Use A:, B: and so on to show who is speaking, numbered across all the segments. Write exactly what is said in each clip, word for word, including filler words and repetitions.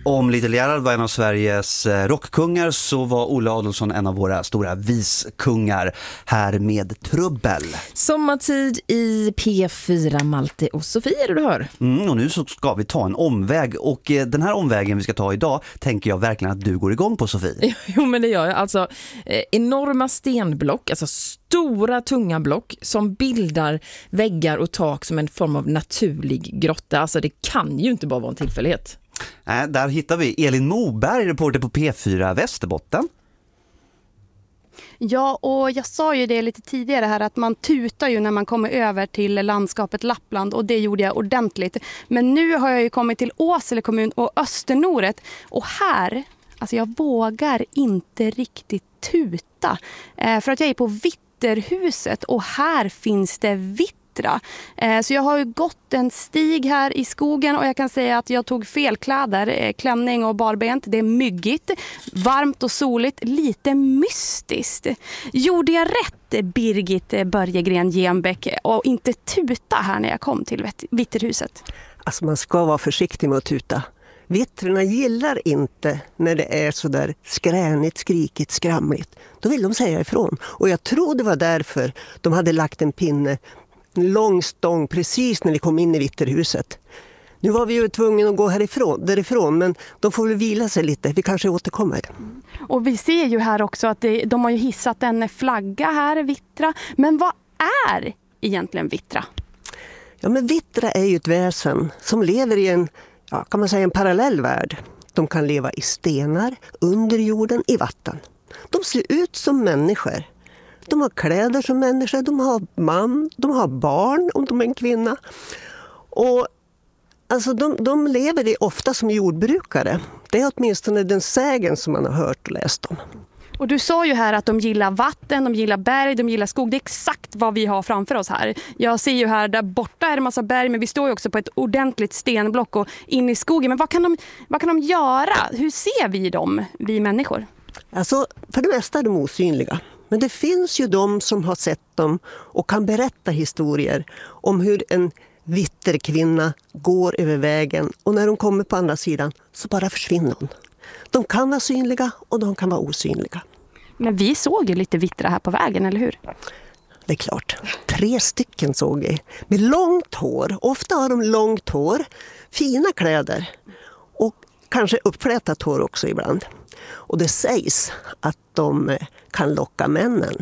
A: Om Little Gerhard var en av Sveriges rockkungar så var Olle Adolphson en av våra stora viskungar. Här med Trubbel.
B: Sommartid i P fyra, Malte och Sofie, är det du hör?
A: Mm, och nu så ska vi ta en omväg. Och eh, den här omvägen vi ska ta idag tänker jag verkligen att du går igång på, Sofie.
B: Jo, men det gör jag. Alltså eh, enorma stenblock, alltså stora tunga block som bildar väggar och tak som en form av naturlig grotta. Alltså det kan ju inte bara vara en tillfällighet.
A: Äh, där hittar vi Elin Moberg, reporter på P fyra Västerbotten.
C: Ja, och jag sa ju det lite tidigare här att man tutar ju när man kommer över till landskapet Lappland, och det gjorde jag ordentligt. Men nu har jag ju kommit till Åsele kommun och Östernoret, och här, alltså jag vågar inte riktigt tuta. Eh, för att jag är på Vitterhuset och här finns det vitt. Så jag har ju gått en stig här i skogen och jag kan säga att jag tog fel kläder, klänning och barbent. Det är myggigt, varmt och soligt, lite mystiskt. Gjorde jag rätt, Birgit Börjegren Genbäck, och inte tuta här när jag kom till Vitterhuset?
D: Alltså man ska vara försiktig med att tuta. Vittrarna gillar inte när det är så där skränigt, skrikigt, skramligt. Då vill de säga ifrån. Och jag tror det var därför de hade lagt en pinne, en lång stång precis när vi kom in i Vitterhuset. Nu var vi ju tvungna att gå härifrån, därifrån, men de får väl vila sig lite. Vi kanske återkommer.
C: Och vi ser ju här också att det, de har ju hissat en flagga här, Vittra. Men vad är egentligen Vittra?
D: Ja, men Vittra är ju ett väsen som lever i en, ja, kan man säga, en parallell värld. De kan leva i stenar, under jorden, i vatten. De ser ut som människor. De har kläder som människor, de har man, de har barn om de är en kvinna. Och alltså de, de lever ofta som jordbrukare. Det är åtminstone den sägen som man har hört och läst om.
C: Och du sa ju här att de gillar vatten, de gillar berg, de gillar skog. Det är exakt vad vi har framför oss här. Jag ser ju här, där borta är det massa berg, men vi står ju också på ett ordentligt stenblock och in i skogen. Men vad kan de, vad kan de göra? Hur ser vi dem, vi människor?
D: Alltså, för det mesta är de osynliga. Men det finns ju de som har sett dem och kan berätta historier om hur en vitterkvinna går över vägen, och när de kommer på andra sidan så bara försvinner hon. De kan vara synliga och de kan vara osynliga.
C: Men vi såg ju lite vittra här på vägen, eller hur?
D: Det är klart. Tre stycken såg vi. Med långt hår. Ofta har de långt hår, fina kläder och kanske uppflätat hår också ibland. Och det sägs att de kan locka männen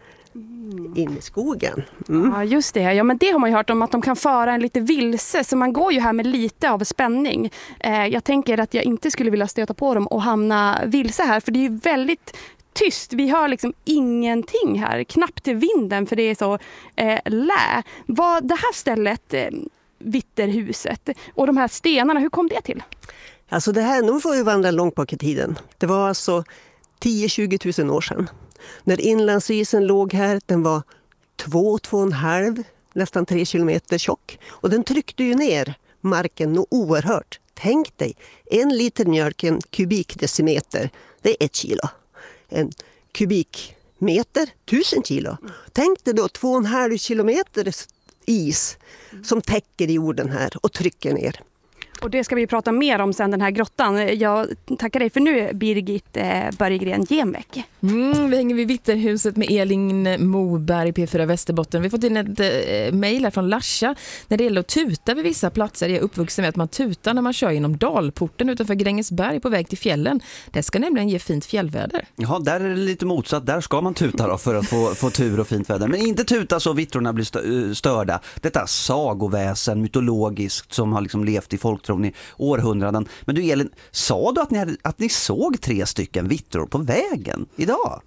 D: in i skogen. Mm.
C: Ja, just det. Ja, men det har man ju hört om, att de kan föra en lite vilse. Så man går ju här med lite av spänning. Eh, jag tänker att jag inte skulle vilja stöta på dem och hamna vilse här. För det är ju väldigt tyst. Vi hör liksom ingenting här. Knappt till vinden, för det är så eh, lä. Vad det här stället, eh, Vitterhuset, och de här stenarna, hur kom det till?
D: Alltså det här, nu får vi vandra långt bak i tiden. Det var alltså tio till tjugo tusen år sedan. När inlandsisen låg här, den var två, två och en halv, nästan tre kilometer tjock. Och den tryckte ju ner marken nog oerhört. Tänk dig, en liter mjölk, en kubikdecimeter, det är ett kilo. En kubikmeter, tusen kilo. Tänk dig då två och en halv kilometer is som täcker jorden här och trycker ner.
C: Och det ska vi prata mer om sen, den här grottan. Jag tackar dig för nu, Birgit eh, Börjegren Genbäck.
B: Mm, vi hänger vid Vitterhuset med Elin Moberg, P fyra Västerbotten. Vi har fått in ett eh, mejl här från Larsa. När det gäller att tuta vid vissa platser, jag är uppvuxen med att man tutar när man kör genom Dalporten utanför Grängesberg på väg till fjällen. Det ska nämligen ge fint fjällväder.
A: Ja, där är det lite motsatt. Där ska man tuta då för att få, få tur och fint väder. Men inte tuta så vittrorna blir störda. Detta sagoväsen, mytologiskt, som har liksom levt i folk i århundraden. Men du Elin, sa du att ni, hade, att ni såg tre stycken vittror på vägen idag?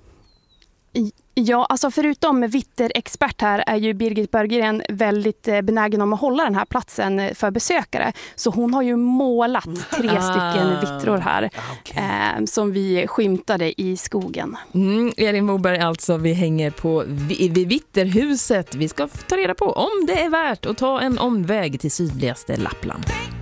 C: Ja, alltså förutom vitterexpert här är ju Birgit Börjegren väldigt benägen om att hålla den här platsen för besökare. Så hon har ju målat tre ah. stycken vittror här okay. eh, som vi skymtade i skogen.
B: Mm, Elin Moberg alltså, vi hänger på vid Vitterhuset. Vi ska ta reda på om det är värt att ta en omväg till sydligaste Lappland.